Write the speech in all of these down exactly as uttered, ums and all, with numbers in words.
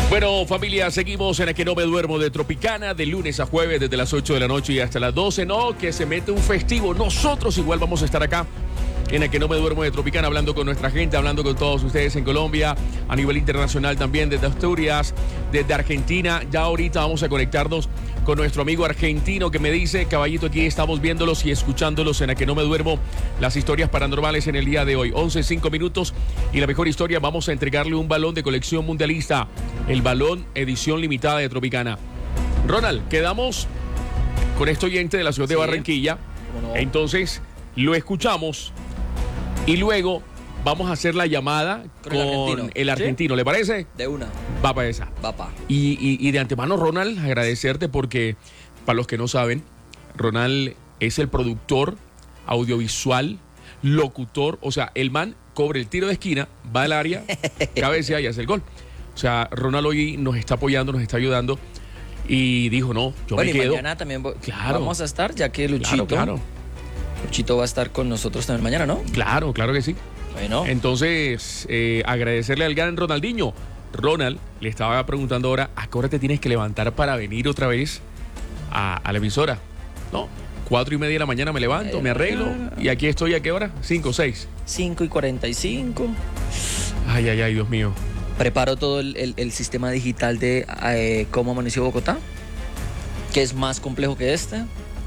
Bueno, familia, seguimos en el que no me duermo de Tropicana, de lunes a jueves, desde las ocho de la noche y hasta las doce. No, que se mete un festivo. Nosotros igual vamos a estar acá en el que no me duermo de Tropicana, hablando con nuestra gente, hablando con todos ustedes en Colombia, a nivel internacional también, desde Asturias, desde Argentina. Ya ahorita vamos a conectarnos con nuestro amigo argentino que me dice: caballito, aquí estamos viéndolos y escuchándolos en el que no me duermo, las historias paranormales en el día de hoy. once, cinco minutos y la mejor historia. Vamos a entregarle un balón de colección mundialista, el balón edición limitada de Tropicana. Ronald, quedamos con este oyente de la ciudad sí. de Barranquilla. No. Entonces, lo escuchamos y luego vamos a hacer la llamada con, con el argentino, el argentino. ¿Sí? ¿Le parece? De una. Va para esa. Va pa. Y, y, y de antemano, Ronald, agradecerte porque, para los que no saben, Ronald es el productor audiovisual, locutor. O sea, el man cobra el tiro de esquina, va al área, cabecea y hace el gol. O sea, Ronald hoy nos está apoyando, nos está ayudando. Y dijo, no, yo bueno, me y quedo. Mañana también voy, claro. vamos a estar, ya que Luchito... Claro, claro. Luchito va a estar con nosotros también mañana, ¿no? Claro, claro que sí. Bueno. Entonces, eh, agradecerle al gran Ronaldinho. Ronald, le estaba preguntando ahora, ¿a qué hora te tienes que levantar para venir otra vez a, a la emisora? No, cuatro y media de la mañana me levanto, me arreglo y aquí estoy. ¿A qué hora? ¿Cinco o seis? Cinco y cuarenta y cinco. Ay, ay, ay, Dios mío. Preparo todo el, el, el sistema digital de eh, cómo amaneció Bogotá, que es más complejo que este.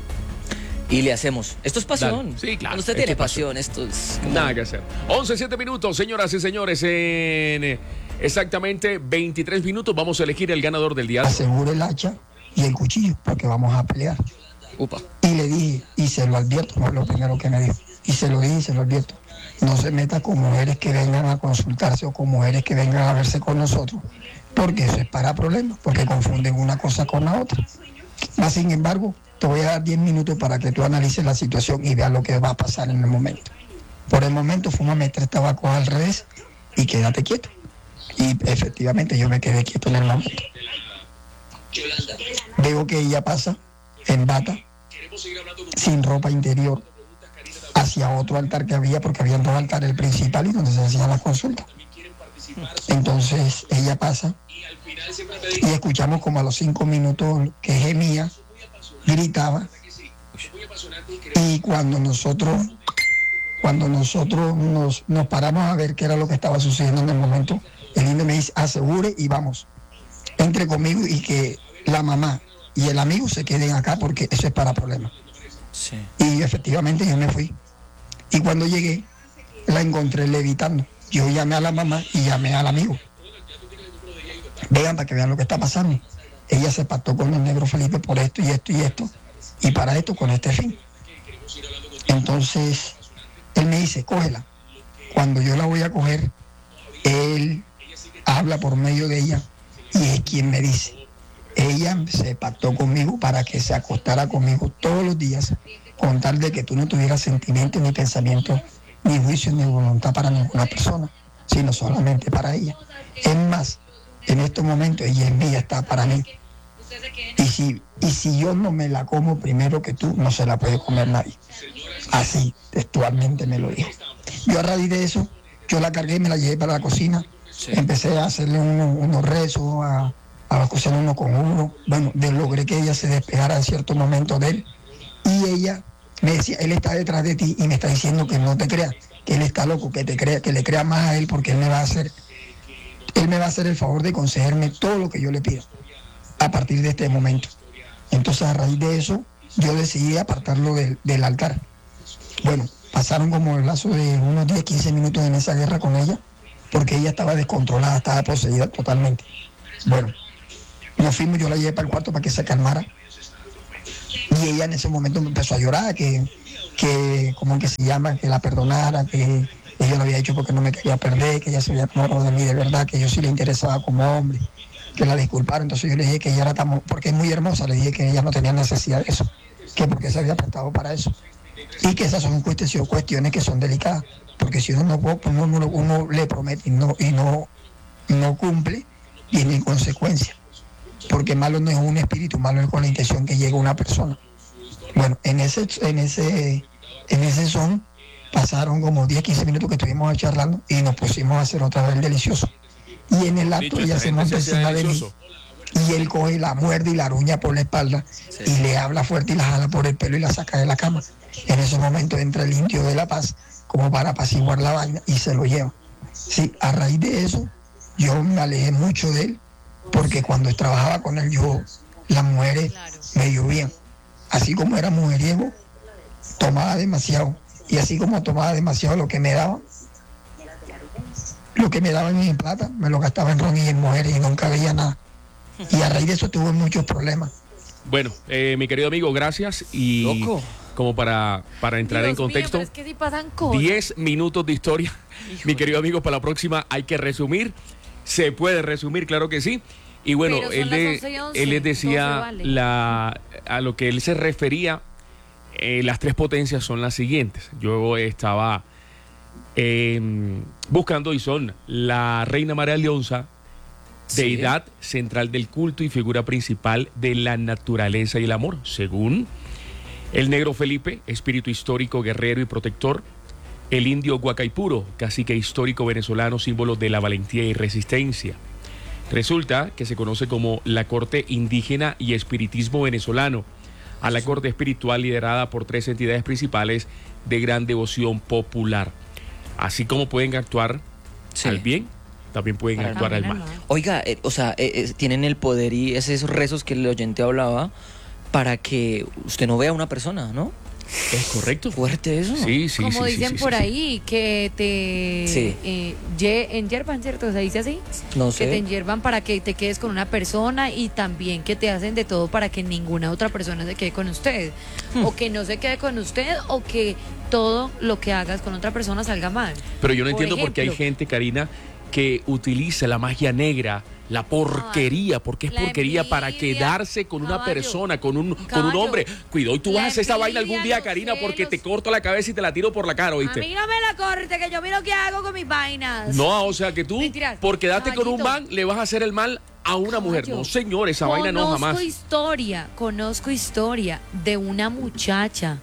Y le hacemos. Esto es pasión. Dale. Sí, claro. Cuando usted tiene pasión, esto es... Como... Nada que hacer. once, siete minutos, señoras y señores. En exactamente veintitrés minutos vamos a elegir el ganador del día. Asegure el hacha y el cuchillo porque vamos a pelear. Upa. Y le dije, y se lo advierto, fue lo primero que me dijo. Y se lo dije y se lo advierto. No se meta con mujeres que vengan a consultarse o con mujeres que vengan a verse con nosotros, porque eso es para problemas, porque confunden una cosa con la otra. Más sin embargo, te voy a dar diez minutos para que tú analices la situación y veas lo que va a pasar en el momento. Por el momento, fúmame tres tabacos al revés y quédate quieto. Y efectivamente yo me quedé quieto en el momento. Veo que ella pasa en bata, sin ropa interior, hacia otro altar que había, porque había dos altares, el principal y donde se hacían las consultas. Entonces ella pasa y escuchamos como a los cinco minutos que gemía, gritaba, y cuando nosotros cuando nosotros nos, nos paramos a ver qué era lo que estaba sucediendo en el momento, el indio me dice: asegure y vamos, entre conmigo y que la mamá y el amigo se queden acá porque eso es para problemas. Sí. Y efectivamente yo me fui, y cuando llegué la encontré levitando. Yo llamé a la mamá y llamé al amigo: vengan para que vean lo que está pasando. Ella se pactó con el negro Felipe por esto y esto y esto, y para esto con este fin. Entonces él me dice: cógela. Cuando yo la voy a coger, él habla por medio de ella y es quien me dice: ella se pactó conmigo para que se acostara conmigo todos los días, con tal de que tú no tuvieras sentimientos ni pensamientos, ni juicio, ni voluntad para ninguna persona, sino solamente para ella. Es más, en estos momentos ella es mía, está para mí. Y si, y si yo no me la como primero que tú, no se la puede comer nadie. Así, textualmente me lo dijo. Yo a raíz de eso, yo la cargué, me la llevé para la cocina, sí. Empecé a hacerle unos, unos rezos, a, a cocer uno con uno. Bueno, de, logré que ella se despegara en cierto momento de él. Y ella me decía: él está detrás de ti y me está diciendo que no te creas, que él está loco, que te crea, que le crea más a él, porque él me va a hacer, él me va a hacer el favor de concederme todo lo que yo le pido a partir de este momento. Entonces, a raíz de eso, yo decidí apartarlo del, del altar. Bueno, pasaron como el lazo de unos diez, quince minutos en esa guerra con ella, porque ella estaba descontrolada, estaba poseída totalmente. Bueno, nos fuimos, yo la llevé para el cuarto para que se calmara. Y ella en ese momento me empezó a llorar, que, que ¿cómo que se llama? Que la perdonara, que ella lo había hecho porque no me quería perder, que ella se había enamorado de mí de verdad, que yo sí le interesaba como hombre, que la disculpara. Entonces yo le dije que ella era tan, porque es muy hermosa, le dije que ella no tenía necesidad de eso, que porque se había prestado para eso. Y que esas son cuestiones, cuestiones que son delicadas, porque si uno no puede, uno, uno, uno le promete y no, y no, no cumple, tiene consecuencias. Porque malo no es un espíritu, malo es con la intención que llega una persona. Bueno, en ese, en ese, en ese son pasaron como diez, quince minutos que estuvimos charlando y nos pusimos a hacer otra vez el delicioso. Y en el acto Dicho, ella esta se gente monta se hace encima de mí. delicioso. Y él coge la muerde y la aruña por la espalda Sí. y le habla fuerte y la jala por el pelo y la saca de la cama. En ese momento entra el indio de La Paz como para apaciguar la vaina y se lo lleva. Sí, a raíz de eso yo me alejé mucho de él porque cuando trabajaba con él yo, las mujeres Claro. me llovían. Así como era mujeriego, tomaba demasiado. Y así como tomaba demasiado lo que me daban, lo que me daban en plata, me lo gastaba en ron y en mujeres y nunca veía nada. Y a raíz de eso tuve muchos problemas. Bueno, eh, mi querido amigo, gracias. Y Loco. como para, para entrar Dios en contexto, mío, pero es que sí pasan cosas. diez minutos de historia. Mi querido amigo, para la próxima hay que resumir. Se puede resumir, claro que sí. Y bueno, Pero son él, las de- once y once, él les decía doce vale. la, a lo que él se refería, eh, las tres potencias son las siguientes. Yo estaba eh, buscando y son la Reina María Leonza, Sí. deidad central del culto y figura principal de la naturaleza y el amor, según el negro Felipe, espíritu histórico, guerrero y protector. El indio Guacaipuro, cacique histórico venezolano, símbolo de la valentía y resistencia. Resulta que se conoce como la corte indígena y espiritismo venezolano, a la corte espiritual liderada por tres entidades principales de gran devoción popular. Así como pueden actuar Sí. al bien, también pueden Para el actuar al También mal. al mal. Oiga, eh, o sea, eh, eh, tienen el poder y esos rezos que el oyente hablaba para que usted no vea a una persona, ¿no? ¿Es correcto? Fuerte eso. Sí, sí, Como sí, sí, dicen sí, por sí. ahí, que te Sí. eh, ye- enyerban, ¿cierto? ¿Se dice así? No Que te sé. enyerban para que te quedes con una persona y también que te hacen de todo para que ninguna otra persona se quede con usted. Hmm. O que no se quede con usted o que todo lo que hagas con otra persona salga mal. Pero yo no Por entiendo por qué hay ejemplo. gente, Karina, que utiliza la magia negra, la porquería, porque es la porquería para envidia, quedarse con una caballo, persona, con un, con un caballo. hombre. Cuidado, y tú La vas a hacer esa vaina algún envidia, día, los Karina, porque te celos. corto la cabeza y te la tiro por la cara, A ¿oíste? mí no me la corte, que yo miro qué hago con mis vainas. No, o sea que tú, Mentiras. por quedarte con un Caballito. man, le vas a hacer el mal a una mujer. Caballo. No, señor, esa vaina no jamás. Conozco historia, conozco historia de una muchacha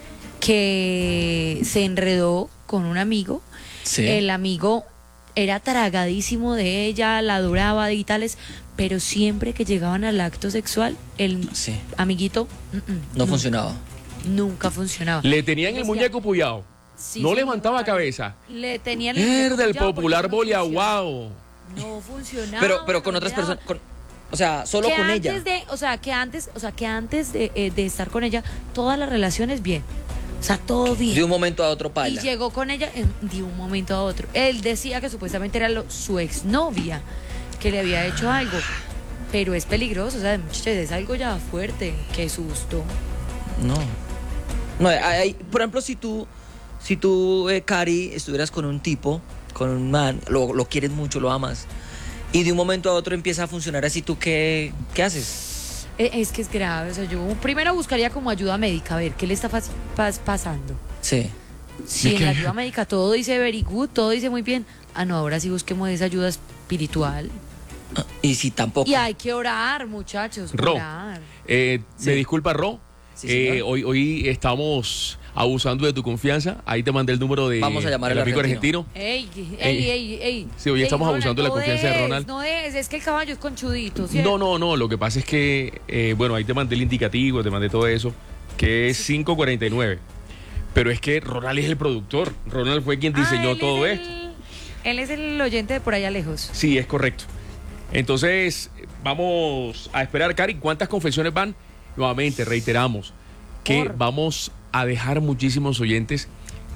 que se enredó con un amigo. Sí. El amigo era tragadísimo de ella, la adoraba y tales, pero siempre que llegaban al acto sexual, el Sí. amiguito mm, mm, No nu- funcionaba. Nunca funcionaba. Le tenían el Decía, muñeco puyado. sí, no señor, levantaba cabeza. Le tenían el Es muñeco del puyado popular porque no boleaguao. funcionaba. No funcionaba. Pero, pero con no otras le daba. personas, con- o sea, solo que con antes ella. de, o sea, que antes, o sea, que antes de, eh, de estar con ella, todas las relaciones bien. O sea, todo bien. De un momento a otro Y paila. llegó con ella en- de un momento a otro. Él decía que supuestamente era lo- su exnovia que le había hecho algo. Pero es peligroso, o sea, muchachos, es algo ya fuerte. Qué susto. No. No, hay- hay- por ejemplo, si tú, si tú, eh, Cari, estuvieras con un tipo, con un man, lo, lo quieres mucho, lo amas, y de un momento a otro empieza a funcionar así, ¿tú qué, qué haces? Eh, Es que es grave. O sea, yo primero buscaría como ayuda médica, a ver qué le está pas- pas- pasando. Sí. Si ¿Y en qué? la ayuda médica todo dice very good, todo dice muy bien. Ah, no, ahora sí busquemos esa ayuda espiritual. Ah, Y si tampoco. Y hay que orar, muchachos. Ro, Orar. eh, Sí. me disculpa, Ro. Sí, Eh, señor. hoy, hoy estamos abusando de tu confianza. Ahí te mandé el número de Vamos a llamar el al amigo argentino. argentino. Ey, ey, ey, ey. Sí, hoy Ey, estamos Ronald, abusando de la no confianza de es, Ronald. No es, es que el caballo es conchudito, ¿cierto? No, no, no. Lo que pasa es que, eh, bueno, ahí te mandé el indicativo, te mandé todo eso, que es cinco cuarenta y nueve. Pero es que Ronald es el productor. Ronald fue quien Ah, diseñó él todo es esto. el- Él es el oyente de por allá lejos. Sí, es correcto. Entonces, vamos a esperar, Cari, ¿cuántas confesiones van? Nuevamente, reiteramos que Por. vamos a dejar muchísimos oyentes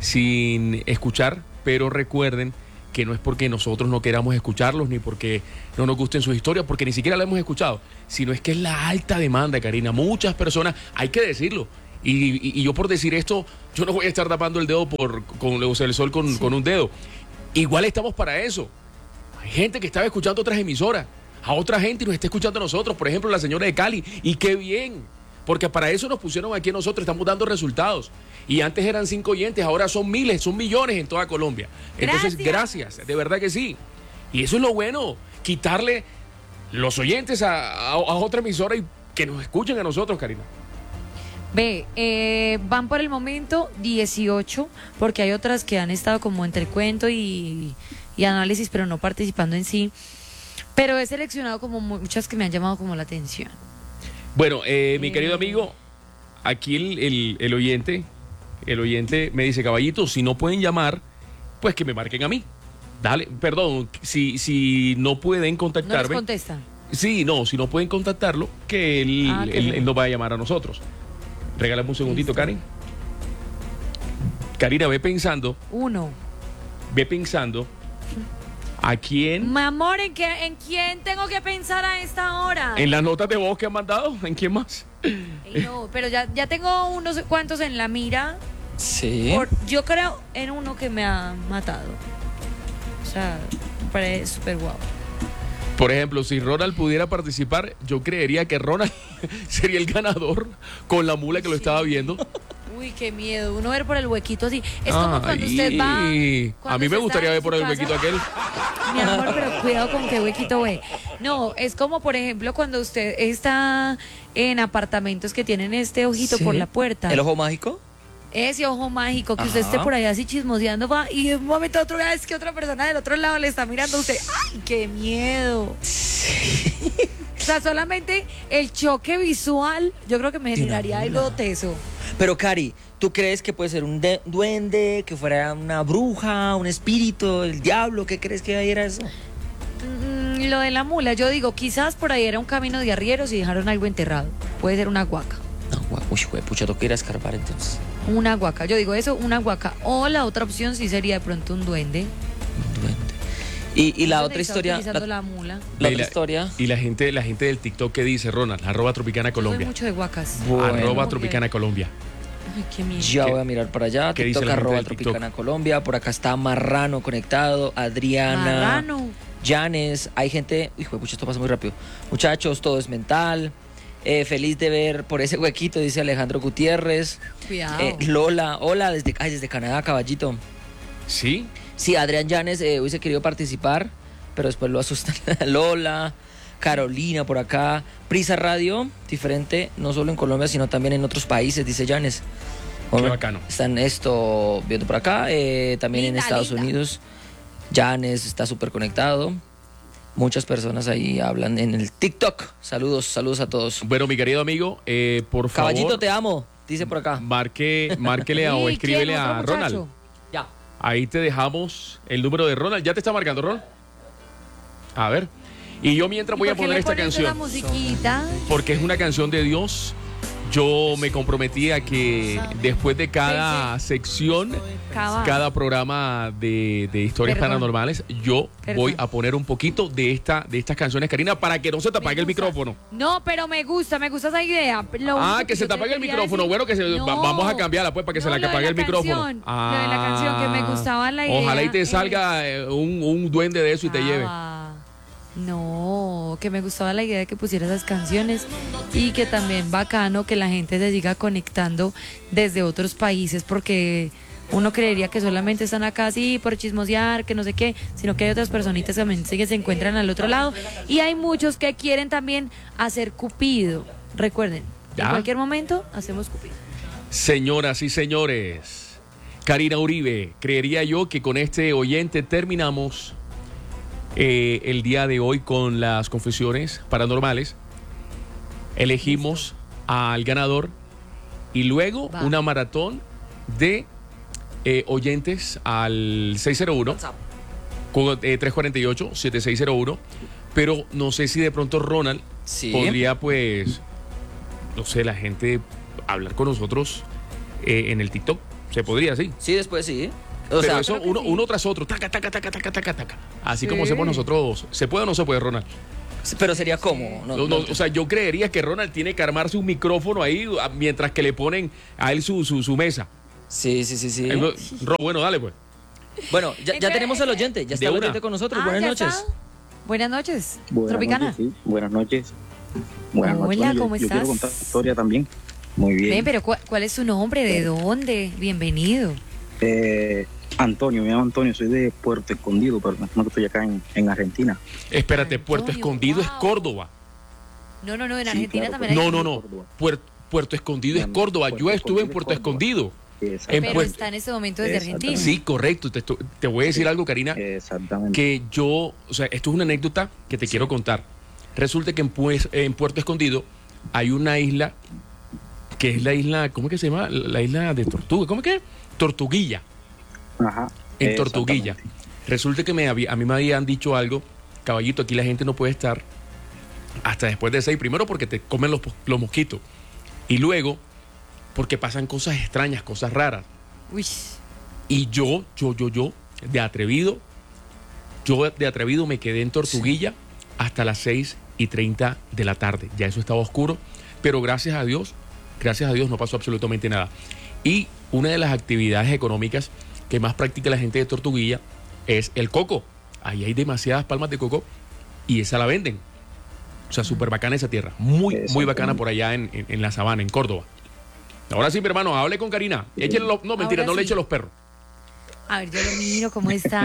sin escuchar, pero recuerden que no es porque nosotros no queramos escucharlos, ni porque no nos gusten sus historias, porque ni siquiera la hemos escuchado, sino es que es la alta demanda, Karina. Muchas personas, hay que decirlo, y, y- y yo por decir esto, yo no voy a estar tapando el dedo por, con, o sea, el sol con, con un dedo. Igual estamos para eso. Hay gente que estaba escuchando otras emisoras, a otra gente y nos está escuchando a nosotros, por ejemplo, la señora de Cali, y qué bien, porque para eso nos pusieron aquí a nosotros, estamos dando resultados. Y antes eran cinco oyentes, ahora son miles, son millones en toda Colombia. Entonces, Gracias. gracias, de verdad que sí. Y eso es lo bueno, quitarle los oyentes a, a- a otra emisora y que nos escuchen a nosotros, Karina. Ve, eh, van por el momento dieciocho, porque hay otras que han estado como entre cuento y, y análisis, pero no participando en sí. Pero he seleccionado como muchas que me han llamado como la atención. Bueno, eh, mi Eh. querido amigo, aquí el, el- el oyente, el oyente me dice, caballito, si no pueden llamar, pues que me marquen a mí. Dale, perdón, si, si no pueden No les contactarme. contesta. Sí, no, si no pueden contactarlo, que él, Ah, qué él- bueno. él nos va a llamar a nosotros. Regálame un segundito, Listo. Karen. Karina, ve pensando, Uno. ve pensando a quién, Mi amor, ¿en, qué, ¿en quién tengo que pensar a esta hora? en las notas de voz que han mandado, ¿en quién más? Ey, no, pero ya, ya tengo unos cuantos en la mira. Sí. Por- yo creo en uno que me ha matado. O sea, me parece súper guau. Por ejemplo, si Ronald pudiera participar, yo creería que Ronald sería el ganador con la mula que lo estaba viendo. Uy, qué miedo. Uno ver por el huequito así. Es como cuando Ay, usted va. a mí cuando me usted gustaría está ver en por su el casa. huequito aquel. Mi amor, pero cuidado con qué huequito ve. No, es como por ejemplo cuando usted está en apartamentos que tienen este ojito Sí. por la puerta. ¿El ojo mágico? Ese ojo mágico que usted Ajá. esté por ahí así chismoseando va y de un momento a otro es que otra persona del otro lado le está mirando a usted. ¡Ay, qué miedo! O sea, solamente el choque visual yo creo que me De una generaría mula. algo teso. Pero, Cari, ¿tú crees que puede ser un de- duende, que fuera una bruja, un espíritu, el diablo? ¿Qué crees que ahí era eso? Mm, lo de la mula, yo digo, quizás por ahí era un camino de arrieros y dejaron algo enterrado. Puede ser una huaca. No, gua- uy, güey, pucha, toca ir a escarbar entonces. Una huaca, yo digo eso, una huaca. O la otra opción sí sería de pronto un duende. Un duende. Y, y la Duende otra que está historia, utilizando la, la mula. la Y otra historia. Y la gente, la gente del TikTok que dice, Ronald, arroba Tropicana Yo soy Colombia. mucho de huacas. Bueno. Arroba Como Tropicana Colombia. Ay, qué miedo. Ya ¿Qué- voy a mirar para allá. qué dice TikTok la gente arroba del TikTok? Tropicana Colombia. Por acá está Marrano conectado. Adriana. Marrano. Janes. Hay gente. Hijo de pucha, esto pasa muy rápido. Muchachos, todo es mental. Eh, feliz de ver por ese huequito, dice Alejandro Gutiérrez. Cuidado. Eh, Lola, hola desde, ay, desde Canadá, caballito. ¿Sí? Sí, Adrián Llanes eh, hubiese querido participar, pero después lo asustan. Lola, Carolina por acá. Prisa Radio, diferente, no solo en Colombia, sino también en otros países, dice Llanes. Qué bacano. Están esto viendo por acá, eh, también en Linda, Estados linda. Unidos. Llanes está súper conectado. Muchas personas ahí hablan en el TikTok. Saludos, saludos a todos. Bueno, mi querido amigo, eh, por favor, Caballito, te amo, dice por acá. marque, márquele a- o ¿Y escríbele quién? a ¿Otro Ronald. muchacho? Ya. Ahí te dejamos el número de Ronald. ¿Ya te está marcando, Ronald? A ver. Y yo mientras voy ¿Y a por qué poner le esta pones esa canción, musiquita? porque es una canción de Dios. Yo me comprometí a que después de cada sección, Cabal. cada programa de, de historias Perdón. paranormales, yo Perdón. voy a poner un poquito de esta de estas canciones, Karina, para que no se te Me apague el gusta. micrófono. No, pero me gusta, me gusta esa idea. Lo Ah, único que se yo te apague el quería micrófono. decir- Bueno, que se, No. va- vamos a cambiarla pues para que No, se lo le de apague la el micrófono. canción, lo de la canción, que me gustaba la idea. Ojalá y te eh. salga eh, un, un duende de eso y te lleve. Ah, no, que me gustaba la idea de que pusiera esas canciones y que también bacano que la gente se siga conectando desde otros países porque uno creería que solamente están acá así por chismosear, que no sé qué, sino que hay otras personitas que también sí que se encuentran al otro lado y hay muchos que quieren también hacer Cupido. Recuerden, ¿Ya? en cualquier momento hacemos Cupido. Señoras y señores, Karina Uribe, creería yo que con este oyente terminamos eh, el día de hoy con las confesiones paranormales. Elegimos al ganador y luego Va. una maratón de eh, oyentes al seis cero uno, con, eh, tres cuatro ocho, siete seis cero uno. Pero no sé si de pronto Ronald Sí. podría, pues, no sé, la gente hablar con nosotros eh, en el TikTok. Se podría, sí. Sí, después sí. O Pero sea, eso creo que uno, sí. uno tras otro, taca, taca, taca, taca, taca, taca. Así Sí. como hacemos nosotros. ¿Se puede o no se puede, Ronald? pero sería como. No, No, no, no- o sea, yo creería que Ronald tiene que armarse un micrófono ahí a- mientras que le ponen a él su, su, su mesa. sí, sí, sí, sí. Eh, Ro, bueno, dale pues. Bueno, ya, ya Entonces, tenemos al oyente, ya está de el una. oyente con nosotros. Ah, Buenas ¿ya noches. está? Buenas noches, Buenas Tropicana. noches, sí. Buenas noches. Buenas Hola, noches. Yo- ¿cómo yo, estás? quiero contar la historia también. Muy bien. Ven, pero ¿cuál, cuál es su nombre? ¿De dónde? Bienvenido. Eh, Antonio, me llamo Antonio, soy de Puerto Escondido, pero no estoy acá en, en Argentina. Espérate, Puerto Antonio, Escondido es wow. Córdoba. No, no, no, en Sí, Argentina claro, también hay. No, no, no. Córdoba. Puer- Puerto Escondido es No, no, Córdoba. Puerto Yo estuve en Escondido es Puerto Córdoba. Escondido. En Pero Puerto- está en este momento desde Argentina. Sí, correcto. Te, estu- te voy a decir algo, Karina, Exactamente. que yo, o sea, esto es una anécdota que te quiero contar. Resulta que en, pues, en Puerto Escondido hay una isla que es la isla, ¿cómo es que se llama? La isla de Tortuga, ¿cómo es que? Tortuguilla, Ajá. en Tortuguilla. Exactamente. Resulta que me había- a mí me habían dicho algo, caballito, aquí la gente no puede estar hasta después de seis, primero porque te comen los, los mosquitos y luego porque pasan cosas extrañas, cosas raras. Uy. Y yo, yo, yo, yo, de atrevido, yo de atrevido me quedé en Tortuguilla hasta las seis y treinta de la tarde. Ya eso estaba oscuro, pero gracias a Dios, gracias a Dios no pasó absolutamente nada. Y una de las actividades económicas que más practica la gente de Tortuguilla es el coco. Ahí hay demasiadas palmas de coco y esa la venden. O sea, súper bacana esa tierra. Muy, muy bacana por allá en, en, en la sabana, en Córdoba. Ahora sí, mi hermano, hable con Karina. Échale los- no, mentira, Ahora no le sí. eche los perros. A ver, yo lo miro, ¿cómo estás?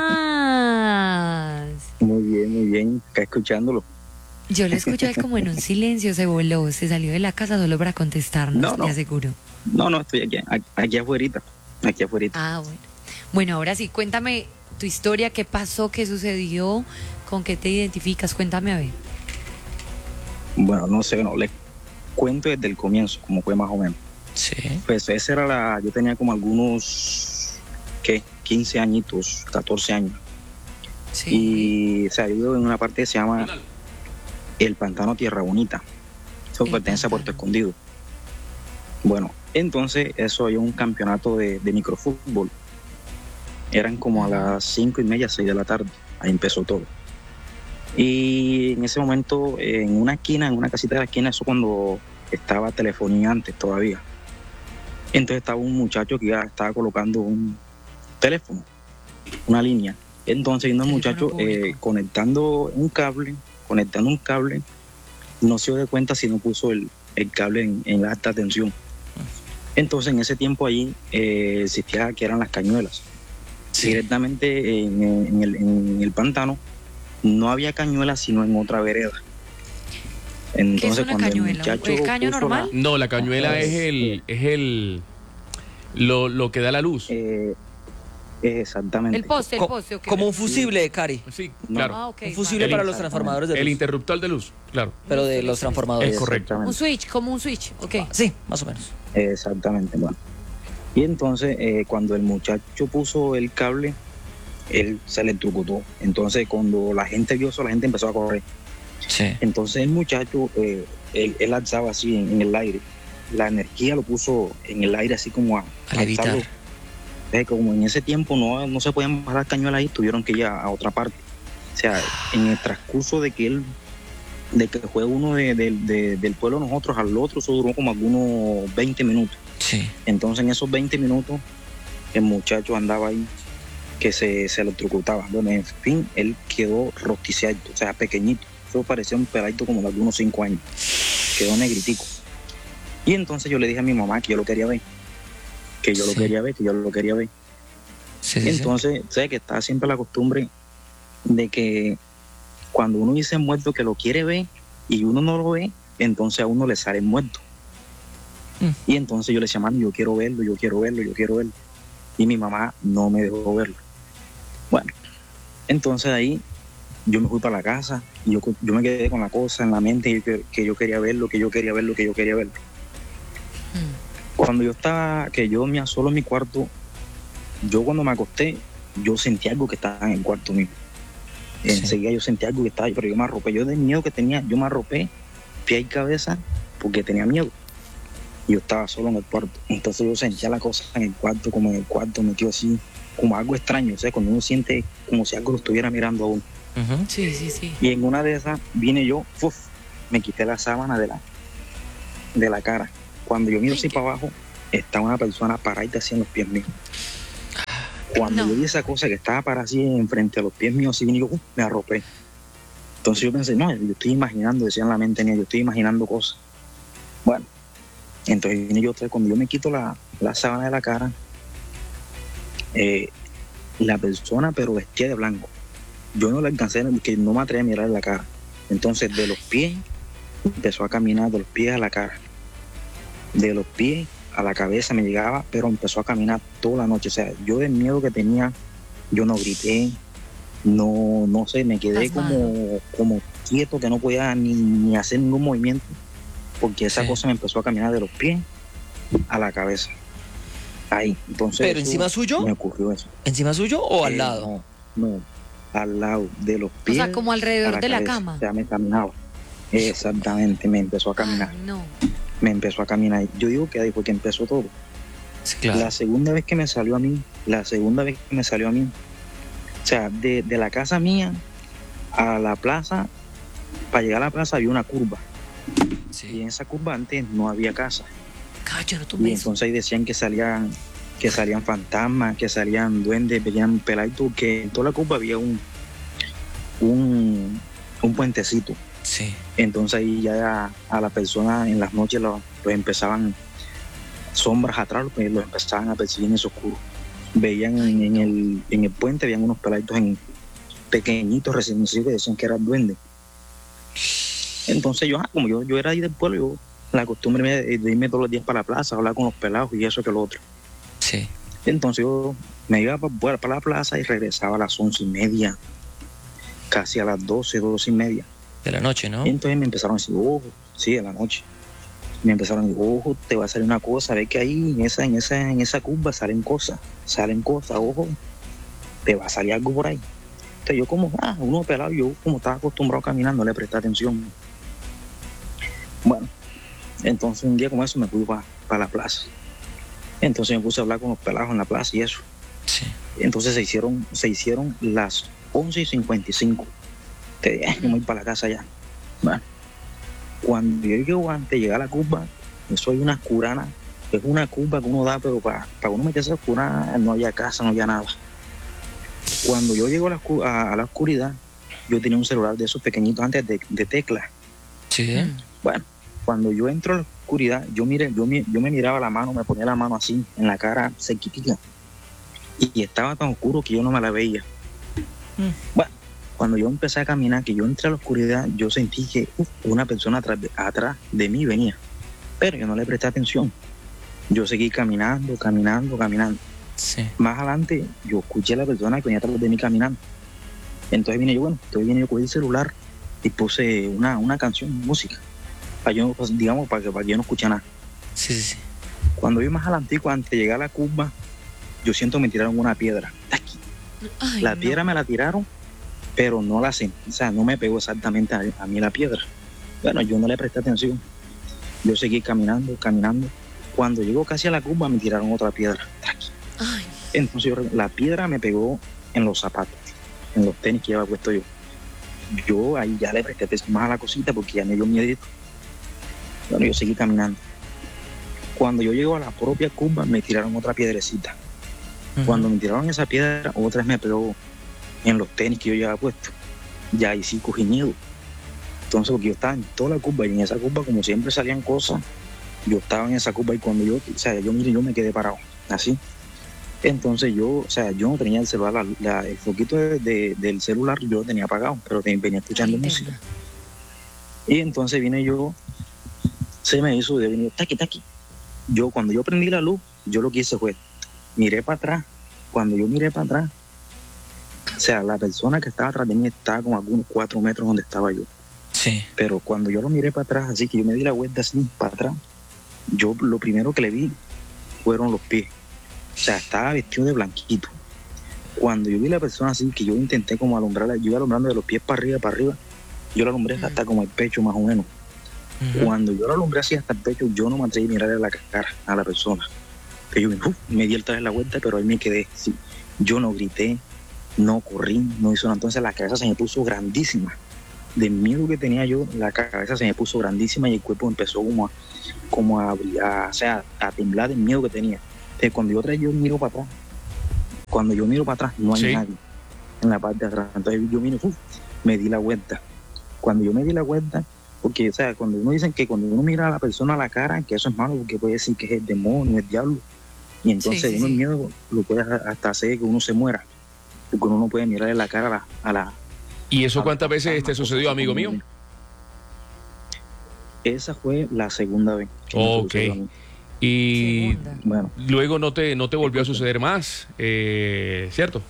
Muy bien, muy bien. Acá escuchándolo. Yo lo escucho ahí como en un silencio, se voló, se salió de la casa solo para contestarnos, No, no. te aseguro. No, no, estoy aquí, aquí, aquí afuera. Aquí afuera. Ah, bueno. Bueno, ahora sí, cuéntame tu historia, qué pasó, qué sucedió, con qué te identificas, cuéntame a ver. Bueno, no sé, no, les cuento desde el comienzo, como fue más o menos. Sí. Pues esa era la, yo tenía como algunos, ¿qué? quince añitos, catorce años. Sí. Y o sea, yo vivo en una parte que se llama el Pantano Tierra Bonita. Eso El pertenece a Puerto Pantano. Escondido. Bueno, entonces eso hay un campeonato de, de microfútbol. Eran como a las cinco y media, seis de la tarde. Ahí empezó todo. Y en ese momento, en una esquina, en una casita de la esquina, eso cuando estaba telefonía antes todavía. Entonces estaba un muchacho que ya estaba colocando un teléfono, una línea. Entonces vino el Teléfono muchacho eh, público. conectando un cable, conectando un cable, no se dio de cuenta si no puso el, el cable en, en la alta tensión. Entonces en ese tiempo ahí eh, existía que eran las cañuelas. Sí. Directamente en, en el, en el pantano no había cañuelas sino en otra vereda. Entonces una cuando el cañuela? muchacho ¿El caño puso normal? No, la cañuela Ajá, es el, es el lo, lo que da la luz. la- eh, exactamente. El poste, el Co- poste, ok. Como un fusible, Cari. Sí, No. claro. Ah, ok. Un fusible El para in- los transformadores de El luz. interruptor de luz, claro. Pero de los transformadores. Es correcto. Un Exactamente. switch, como un switch, ok. Sí, más o menos. Exactamente, bueno. Y entonces, eh, cuando el muchacho puso el cable, él se le electrocutó. Entonces, cuando la gente vio eso, la gente empezó a correr. Sí. Entonces, el muchacho, eh, él, él alzaba así en, en el aire. La energía lo puso en el aire, así como a, A levitar. alzarlo. Entonces, como en ese tiempo no, no se podían bajar las cañuelas ahí, tuvieron que ir a, a otra parte. O sea, en el transcurso de que él, de que fue uno de, de- de- del pueblo de nosotros al otro, eso duró como algunos veinte minutos. Sí. Entonces en esos veinte minutos el muchacho andaba ahí que se, se electrocutaba. Bueno, en fin, él quedó rosticiado, o sea, pequeñito. Eso parecía un peladito como de algunos cinco años. Quedó negritico. Y entonces yo le dije a mi mamá que yo lo quería ver. Que yo Sí. lo quería ver, que yo lo quería ver. Sí, sí, sí. Entonces, sé que está siempre la costumbre de que cuando uno dice muerto que lo quiere ver y uno no lo ve, entonces a uno le sale muerto. Mm. Y entonces yo le decía, mami, yo quiero verlo, yo quiero verlo, yo quiero verlo. Y mi mamá no me dejó verlo. Bueno, entonces ahí yo me fui para la casa y yo, yo me quedé con la cosa en la mente que, que yo quería verlo, que yo quería verlo, que yo quería verlo. Mm. Cuando yo estaba, que yo dormía solo en mi cuarto, yo cuando me acosté, yo sentí algo que estaba en el cuarto mío. Sí. Enseguida yo sentí algo que estaba ahí, pero yo me arropé. Yo del miedo que tenía, yo me arropé, pie y cabeza, porque tenía miedo. Y yo estaba solo en el cuarto. Entonces yo sentía la cosa en el cuarto, como en el cuarto, metido así, como algo extraño. O sea, cuando uno siente como si algo lo estuviera mirando a uno. Ujú. Sí, sí, sí. Y en una de esas vine yo, ¡fuf! Me quité la sábana de la, de la cara. Cuando yo miro así para abajo, está una persona paradita así en los pies míos. Cuando No. yo vi esa cosa que estaba parada así enfrente a los pies míos, así vine yo, ¡uh! Me arropé. Entonces yo pensé, no, yo estoy imaginando, decía en la mente mía, yo estoy imaginando cosas. Bueno, entonces vine yo, cuando yo me quito la, la sábana de la cara, eh, la persona, pero vestía de blanco. Yo no la alcancé, porque no me atreví a mirar la cara. Entonces, de los pies, empezó a caminar de los pies a la cara. De los pies a la cabeza, me llegaba, pero empezó a caminar toda la noche. O sea, yo del miedo que tenía, yo no grité, no, no sé, me quedé como, como quieto, que no podía ni, ni hacer ningún movimiento, porque esa Sí. cosa me empezó a caminar de los pies a la cabeza. Ahí, entonces. ¿Pero eso, encima suyo? Me ocurrió eso. ¿Encima suyo o al Eh, lado? No, no, al lado de los O pies. sea, como alrededor a de la cabeza. cama. O sea, me caminaba. Exactamente, me empezó a caminar. Ay, no. Me empezó a caminar. Yo digo que ahí fue que empezó todo. Sí, claro. La segunda vez que me salió a mí, la segunda vez que me salió a mí, o sea, de, de la casa mía a la plaza, para llegar a la plaza había una curva. Y Sí. en esa curva antes no había casa. Cacho, no Y tomé eso. entonces ahí decían que salían, que salían fantasmas, que salían duendes, veían peladitos, que en toda la curva había un, un, un puentecito. Sí. Entonces ahí ya a, a la persona en las noches los, los empezaban sombras atrás, los, los empezaban a perseguir en ese oscuro. Veían en, en el, en el puente, veían unos peladitos en pequeñitos recién nacidos que decían que eran duendes. Entonces yo, ah, como yo, yo era ahí del pueblo, yo la costumbre mía de, de irme todos los días para la plaza, hablar con los pelados y eso que lo otro. Sí. Entonces yo me iba para, para la plaza y regresaba a las once y media, casi a las doce, doce y media. De la noche, ¿no? Y entonces me empezaron a decir, ojo, sí, en la noche. Me empezaron a decir, ojo, te va a salir una cosa, ve que ahí en esa, en esa, en esa curva salen cosas, salen cosas, ojo, te va a salir algo por ahí. Entonces yo como, ah, uno pelado, yo como estaba acostumbrado a caminar, no le presté atención. Bueno, entonces un día como eso me fui para pa la plaza. Entonces me puse a hablar con los pelados en la plaza y eso. Sí. Entonces se hicieron, se hicieron las once y cincuenta y cinco. Te dije, yo me voy para la casa ya. Bueno, cuando yo llego antes de llegar a la curva, eso hay una curana, es una curva que uno da, pero para, para uno meterse a la curana no había casa, no había nada. Cuando yo llego a la, a, a la oscuridad, yo tenía un celular de esos pequeñitos antes de, de tecla. Sí. Bueno, cuando yo entro a la oscuridad, yo, mire, yo, yo me miraba la mano, me ponía la mano así, en la cara cerquitita. Y, y estaba tan oscuro que yo no me la veía. Mm. Bueno, cuando yo empecé a caminar, que yo entré a la oscuridad, yo sentí que uf, una persona atrás de, atrás de mí venía. Pero yo no le presté atención. Yo seguí caminando, caminando, caminando. Sí. Más adelante, yo escuché a la persona que venía atrás de mí caminando. Entonces vine yo, bueno, entonces vine yo con el celular y puse una, una canción, música. Para yo, pues, digamos, para que, para que yo no escuche nada. Sí, sí, sí. Cuando yo más adelante, antes de llegar a la curva, yo siento que me tiraron una piedra. Aquí. Ay, La no. piedra me la tiraron, pero no la sentí, o sea, no me pegó exactamente a, a mí la piedra. Bueno, yo no le presté atención. Yo seguí caminando, caminando. Cuando llegó casi a la curva, me tiraron otra piedra. Aquí. Ay, Entonces yo, la piedra me pegó en los zapatos, en los tenis que llevaba puesto yo. Yo ahí ya le presté atención más a la cosita porque ya me dio miedo. Bueno, yo seguí caminando. Cuando yo llego a la propia curva, me tiraron otra piedrecita. Ujú. Cuando me tiraron esa piedra, otra vez me pegó en los tenis que yo llevaba puesto. Ya ahí sí cogí miedo. Entonces, porque yo estaba en toda la curva y en esa curva, como siempre salían cosas, yo estaba en esa curva y cuando yo, o sea, yo mire, yo me quedé parado, así. Entonces yo, o sea, yo no tenía el celular, la, la- el foquito de- de- del celular yo lo tenía apagado, pero te- venía escuchando Ay, música. tenga. Y entonces vine yo, se me hizo de venir, taqui, taqui. Yo, cuando yo prendí la luz, yo lo que hice fue, miré para atrás. Cuando yo miré para atrás, o sea, la persona que estaba atrás de mí estaba como a algunos cuatro metros donde estaba yo. Sí. Pero cuando yo lo miré para atrás, así que yo me di la vuelta así para atrás, yo lo primero que le vi fueron los pies. O sea, estaba vestido de blanquito. Cuando yo vi a la persona así, que yo intenté como alumbrarla, yo iba alumbrando de los pies para arriba, para arriba, yo la alumbré hasta como el pecho más o menos. Ujú. Cuando yo la alumbré así hasta el pecho, yo no me atreví a mirarle la cara a la persona. Que yo uf, me di otra vez la vuelta, pero ahí me quedé. Sí. Yo no grité, no corrí, no hizo nada. Entonces la cabeza se me puso grandísima. Del miedo que tenía yo, la cabeza se me puso grandísima y el cuerpo empezó como a, como a, a, o sea, a temblar del miedo que tenía. Entonces, cuando yo otra vez yo miro para atrás, cuando yo miro para atrás, no hay Sí. nadie en la parte de atrás. Entonces yo miro, uf, me di la vuelta. Cuando yo me di la vuelta, porque, o sea, cuando uno dice que cuando uno mira a la persona a la cara, que eso es malo, porque puede decir que es el demonio, el diablo. Y entonces Sí, sí, uno el sí. miedo lo puede hasta hacer que uno se muera. Porque uno no puede mirarle la cara a la... A la ¿Y eso a la cuántas veces fantasma, te sucedió, cosas amigo como- mío? Esa fue la segunda vez. que me Ok. sucedió a mí. Y Segunda. Bueno, luego no te, no te volvió a suceder más, eh, ¿cierto?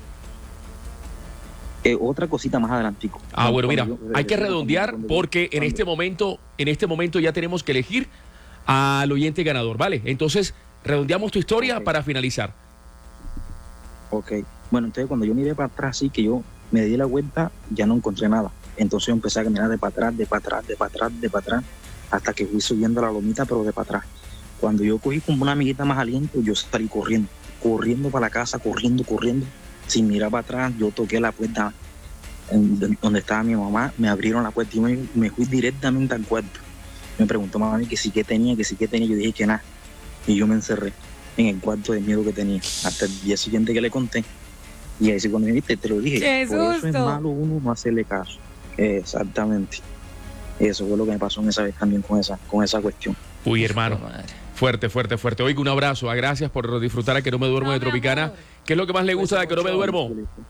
eh, otra cosita más adelantico. Ah, bueno, mira, Cuando yo- hay que cuando- redondear cuando yo- porque en cuando- este momento, en este momento ya tenemos que elegir al oyente ganador, ¿vale? Entonces, redondeamos tu historia Ok. para finalizar. Ok. Bueno, entonces cuando yo miré para atrás, sí que yo me di la vuelta, ya no encontré nada. Entonces yo empecé a caminar de para atrás, de para atrás, de para atrás, de para atrás, hasta que fui subiendo la lomita, pero de para atrás. Cuando yo cogí como una amiguita más aliento, yo salí corriendo, corriendo para la casa, corriendo, corriendo, sin mirar para atrás. Yo toqué la puerta en- donde estaba mi mamá, me abrieron la puerta y me, me fui directamente al cuarto. Me preguntó mami que sí que tenía, que sí que tenía, yo dije que nada. Y yo me encerré en el cuarto de miedo que tenía, hasta el día siguiente que le conté. Y ahí sí cuando me viste, te lo dije, ¡Qué por eso es susto! malo uno no hacerle caso. Exactamente. Eso fue lo que me pasó en esa vez también con esa, con esa cuestión. Uy, hermano, Madre. fuerte, fuerte, fuerte. Oiga, un abrazo, ah, gracias por disfrutar a Que No Me Duermo No, de mi Tropicana. amor. ¿Qué es lo que más le gusta de Que No Me Duermo?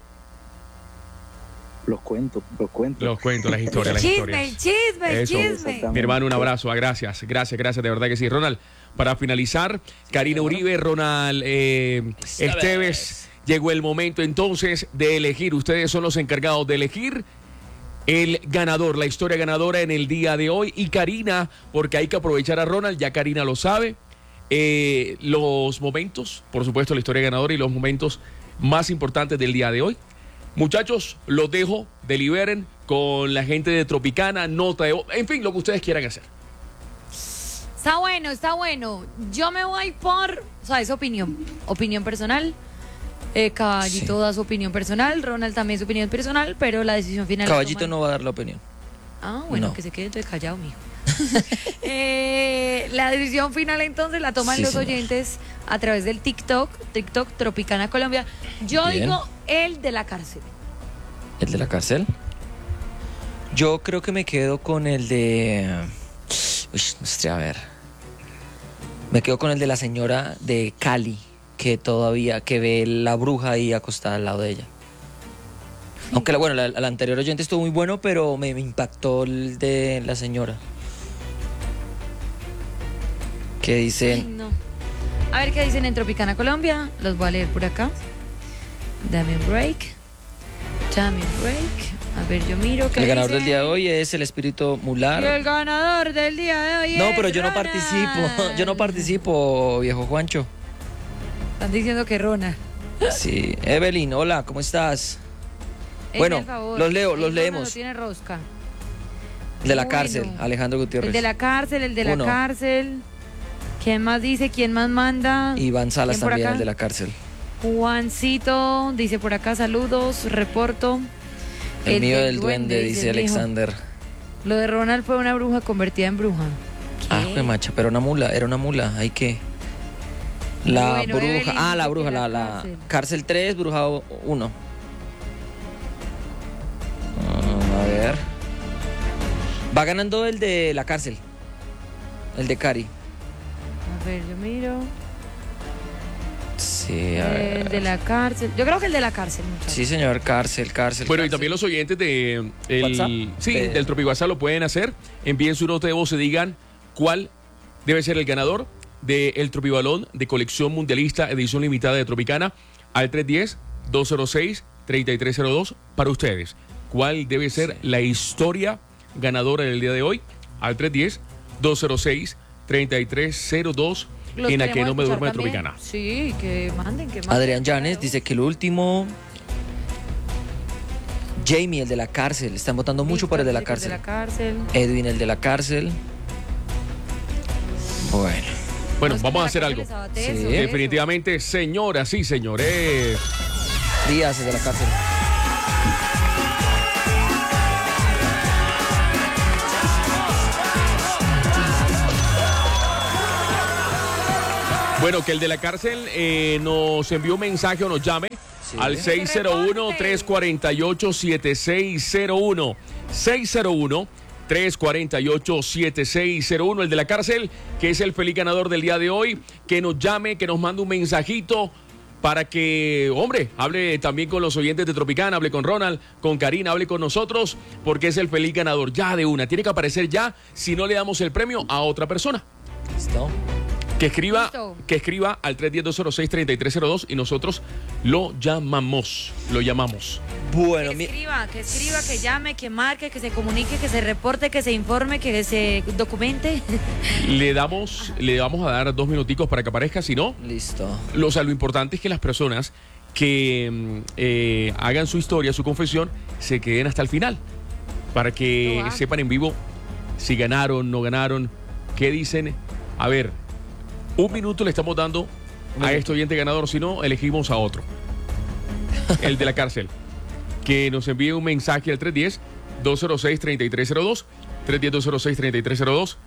Los cuentos, los cuentos. Los cuentos, las historias, las Chisme, historias. chisme, Eso. chisme. Exactamente. Mi hermano, un abrazo, ah, gracias, gracias, gracias, de verdad que sí. Ronald, para finalizar, Karina Uribe, Ronald eh, Esteves, llegó el momento entonces de elegir. Ustedes son los encargados de elegir el ganador, la historia ganadora en el día de hoy. Y Karina, porque hay que aprovechar a Ronald, ya Karina lo sabe, eh, los momentos, por supuesto, la historia ganadora y los momentos más importantes del día de hoy. Muchachos, los dejo, deliberen con la gente de Tropicana, nota de voz, en fin, lo que ustedes quieran hacer. Está bueno, está bueno. Yo me voy por, o sea, es opinión, opinión personal. Eh, Caballito Sí. da su opinión personal, Ronald también su opinión personal, pero la decisión final. la Caballito toman- no va a dar la opinión. Ah, bueno, No. que se quede entonces callado, mijo. Eh, la decisión final entonces la toman Sí, los señor. oyentes a través del TikTok, TikTok Tropicana Colombia. Yo Bien. digo el de la cárcel. ¿El de la cárcel? Yo creo que me quedo con el de... Uy, no sé, a ver. Me quedo con el de la señora de Cali, que todavía, que ve la bruja ahí acostada al lado de ella. Aunque, la, bueno, la, la anterior oyente estuvo muy bueno, pero me, me impactó el de la señora. Que Ay, dicen... no. A ver qué dicen en Tropicana Colombia. Los voy a leer por acá. Dame un break. Dame un break. A ver, yo miro qué El ganador dice. del día de hoy es el espíritu Y mular. el ganador del día de hoy No, es pero yo no Ronald. participo. Yo no participo, viejo Juancho. Están diciendo que Ronald. Sí. Evelyn, hola, ¿cómo estás? Bueno, Hazme el favor. los leo, El los Ronald leemos. No tiene rosca. El de la Bueno. cárcel, Alejandro Gutiérrez. El de la cárcel, el de la Uno. cárcel. ¿Quién más dice? ¿Quién más manda? Iván Salas ¿Quién por también, acá? el de la cárcel. Juancito dice por acá saludos, reporto. El, mío del duende, dice el viejo. Alexander. Lo de Ronald fue una bruja convertida en bruja. Ah, ¿Qué? fue macha, pero una mula, era una mula, hay que. La Bueno, bruja, Evelyn ah, la dice bruja, que la, la la cárcel. cárcel tres, bruja uno. a ver. Va ganando el de la cárcel. El de Cari. A ver, yo miro. Sí, a El ver. de la cárcel. Yo creo que el de la cárcel, muchachos. Sí, señor, cárcel, cárcel. Bueno, y cárcel. también los oyentes de el, ¿WhatsApp? sí, De- del Tropic WhatsApp lo pueden hacer. Envíen su nota de voz y digan cuál debe ser el ganador del Tropibalón de colección mundialista edición limitada de Tropicana al tres uno cero, dos cero seis, tres tres cero dos para ustedes. ¿Cuál debe ser la historia ganadora del día de hoy? Al tres uno cero, dos cero seis, tres tres cero dos Los en la que queremos no me escuchar duermo de también. Tropicana. Sí, que manden, que manden. Adrián Llanes dice que el último. Jamie, el de la cárcel. Están votando mucho por el de la Víctor dice cárcel. que el de la cárcel. Edwin, el de la cárcel. Bueno. Bueno, No, es que vamos a la hacer cárcel algo. es abateso, Sí. eso. Definitivamente, señoras y señores. Díaz, el de la cárcel. Bueno, que el de la cárcel eh, nos envió un mensaje o nos llame Sí. al seis cero uno, tres cuatro ocho, siete seis cero uno. seis cero uno, tres cuatro ocho, siete seis cero uno. El de la cárcel, que es el feliz ganador del día de hoy. Que nos llame, que nos mande un mensajito para que, hombre, hable también con los oyentes de Tropicana, hable con Ronald, con Karina, hable con nosotros, porque es el feliz ganador ya de una. Tiene que aparecer ya, si no le damos el premio a otra persona. ¿Listo? Que escriba, Listo. que escriba al tres uno cero, dos cero seis, tres tres cero dos y nosotros lo llamamos. Lo llamamos. Bueno, Que mi- escriba, que escriba, que llame, que marque, que se comunique, que se reporte, que se informe, que se documente. Le damos, le vamos a dar dos minuticos para que aparezca, si no, listo. lo, o sea, lo importante es que las personas que mm, eh, hagan su historia, su confesión, se queden hasta el final. Para que No va. sepan en vivo si ganaron, no ganaron, qué dicen. A ver, un minuto le estamos dando a este oyente ganador, si no, elegimos a otro. El de la cárcel. Que nos envíe un mensaje al tres uno cero, dos cero seis, tres tres cero dos. tres uno cero, dos cero seis, tres tres cero dos.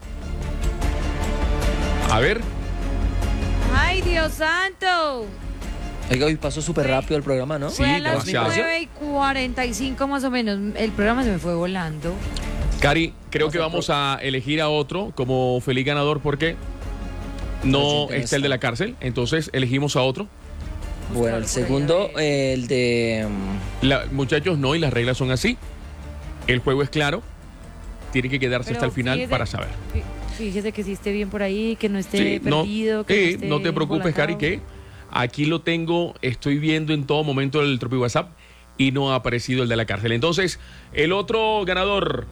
A ver. ¡Ay, Dios santo! Oiga, hoy pasó súper rápido el programa, ¿no? Sí, Fue a las demasiado. nueve y cuarenta y cinco más o menos. El programa se me fue volando. Cari, creo Vamos que al vamos pro- a elegir a otro como feliz ganador porque No, no sí, está el de la cárcel. Entonces elegimos a otro. Bueno, el Buscar por ahí, segundo, a ver. eh, el de... mm, La- muchachos, no, y las reglas son así. El juego es claro. Tiene que quedarse Pero hasta el final fíjese- para saber. fí- Fíjese que si esté bien por ahí, que no esté Sí, no, perdido, que sí, no esté no te preocupes, Cari, embolatado. que aquí lo tengo, estoy viendo en todo momento el Tropi WhatsApp y no ha aparecido el de la cárcel. Entonces, el otro ganador,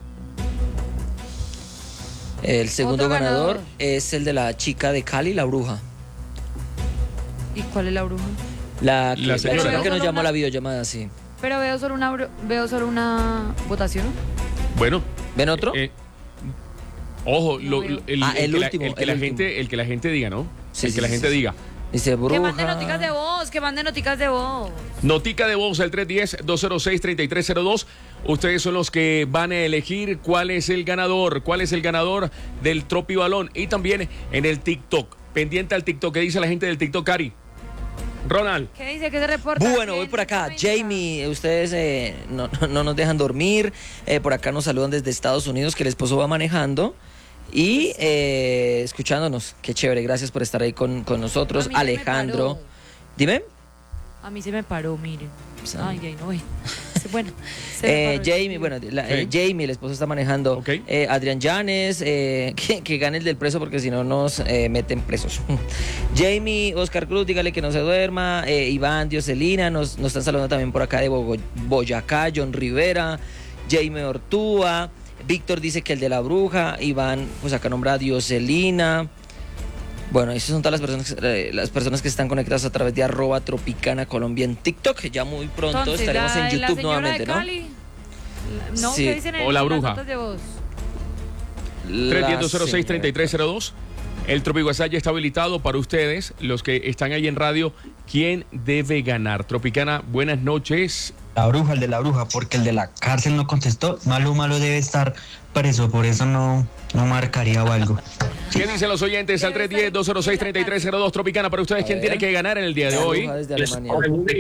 El segundo Otro ganador, ganador. es el de la chica de Cali, la bruja. ¿Y cuál es la bruja? La que, La la señora, chica ¿no? que nos Solo llamó a una- la videollamada, sí. Pero veo solo una bru- veo solo una votación. bueno. ¿Ven otro? eh, ojo, No lo- veo. lo- el, Ah, el el que la- último, el que el la último. gente, el que la gente diga, ¿no? Sí, el sí, que la sí, gente sí. diga. Dice bruja. Que manden noticas de voz, que manden noticas de voz. Notica de voz al tres uno cero, dos cero seis, tres tres cero dos. Ustedes son los que van a elegir cuál es el ganador, cuál es el ganador del Tropi Balón. Y también en el TikTok. Pendiente al TikTok. ¿Qué dice la gente del TikTok, Cari? Ronald. ¿Qué dice? ¿Qué se reporta? Bueno, voy por acá. ¿Quién? Jamie, ustedes eh, no, no nos dejan dormir. Eh, por acá nos saludan desde Estados Unidos, que el esposo va manejando. Y eh, escuchándonos. Qué chévere. Gracias por estar ahí con, con nosotros. A mí se me Alejandro. paró. Dime. A mí se me paró, miren. Sí. Ay, ay, no. Bueno, se me Eh, paró. Jamie, bueno, la- eh, Jamie, el esposo está manejando. Ok. Eh, Adrián Llanes, eh, que, que gane el del preso porque si no nos eh, meten presos. Jamie, Oscar Cruz, dígale que no se duerma. Eh, Iván, Dioselina, nos, nos están saludando también por acá de Bogo- Boyacá, John Rivera, Jamie Ortúa. Víctor dice que el de la bruja. Iván, pues acá nombra a Dioselina. Bueno, esas son todas las personas, eh, las personas que están conectadas a través de arroba Tropicana Colombia en TikTok. Ya muy pronto Entonces, estaremos la- en la YouTube señora nuevamente, de ¿no? Cali, la- no, Sí. ¿qué dicen en O la las bruja. notas de voz? tres uno cero, dos cero seis, La tres tres cero dos. El Tropi WhatsApp ya está habilitado para ustedes, los que están ahí en radio. ¿Quién debe ganar? Tropicana, buenas noches. La bruja, el de la bruja, porque el de la cárcel no contestó. Malo, malo debe estar preso, por eso no, no marcaría o algo. ¿Qué dicen los oyentes al tres uno cero, dos cero seis, tres tres cero dos? Tropicana, para ustedes, A ¿quién ver. tiene que ganar en el día de La hoy? bruja desde Alemania.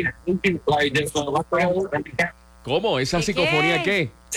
¿Cómo? ¿Esa ¿Qué psicofonía qué? qué?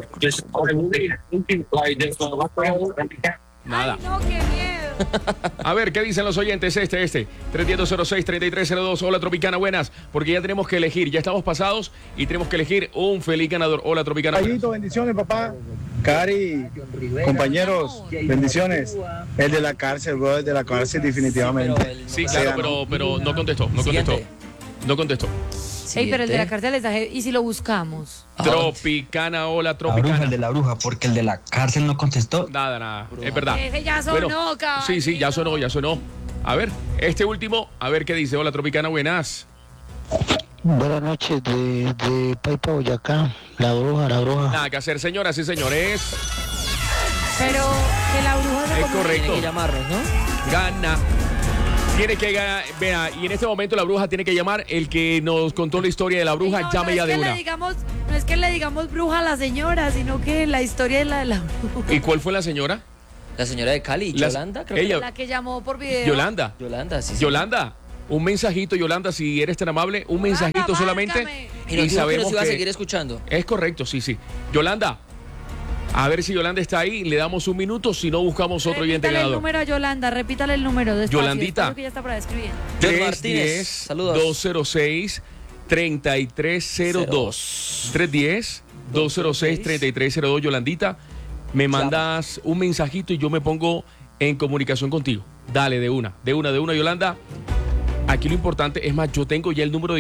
Nada. Ay, no, qué miedo. A ver, ¿qué dicen los oyentes? Este, este. tres uno cero, dos cero seis, tres tres cero dos. Hola, Tropicana, buenas. Porque ya tenemos que elegir, ya estamos pasados y tenemos que elegir un feliz ganador. Hola, Tropicana. buenas. Ayito, bendiciones, papá. Cari, compañeros, bendiciones. El de la cárcel, bro, el de la cárcel, definitivamente. Sí, claro, pero, pero no contestó, no contestó. Siguiente. No contestó. Ey, pero el de la cárcel les da je- ¿y si lo buscamos? Tropicana, hola, La bruja, Tropicana. el de la bruja, porque el de la cárcel no contestó. Nada, nada. Es verdad. Ese ya sonó, caballito. sí, sí, ya sonó, ya sonó. A ver, este último, a ver qué dice. Hola, Tropicana, buenas. Buenas noches, de, de Paipa Boyacá, la bruja, la bruja. Nada que hacer, señoras y señores. Pero que la bruja se Es comunique. correcto. Tiene que llamarnos, ¿no? Gana. Tiene que ganar. Vea, y en este momento la bruja tiene que llamar. El que nos contó la historia de la bruja, Ay, no, llame no ya es de que le una. digamos, no es que le digamos bruja a la señora, sino que la historia es la de la bruja. ¿Y cuál fue la señora? La señora de Cali, Las- Yolanda, creo ella- que La que llamó por video. Yolanda. Yolanda, sí, sí. Yolanda. Un mensajito, Yolanda, si eres tan amable. Un mensajito Yolanda, solamente. márcame. Y nos dijo que sabemos nos iba a que- seguir escuchando. Es correcto, sí, sí. Yolanda. A ver si Yolanda está ahí. Le damos un minuto. Si no, buscamos otro oyente Repítale el ganador. número a Yolanda, repítale el número. Despacio, Yolandita. despacio que ya está para escribir. John tres Martínez, diez, saludos. dos cero seis, tres tres cero dos. tres uno cero, dos cero seis, tres tres cero dos. Yolandita, me mandas un mensajito y yo me pongo en comunicación contigo. Dale, de una, de una, de una, Yolanda. Aquí lo importante, es más, yo tengo ya el número de